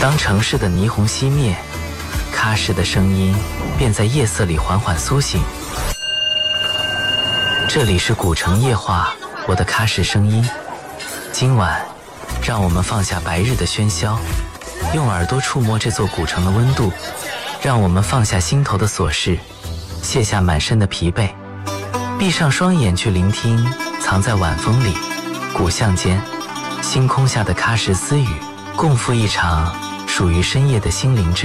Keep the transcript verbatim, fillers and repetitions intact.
当城市的霓虹熄灭，喀什的声音便在夜色里缓缓苏醒。这里是古城夜话，我的喀什声音。今晚，让我们放下白日的喧嚣，用耳朵触摸这座古城的温度，让我们放下心头的琐事，卸下满身的疲惫，闭上双眼去聆听藏在晚风里、古巷间、星空下的喀什私语，共赴一场属于深夜的心灵之旅。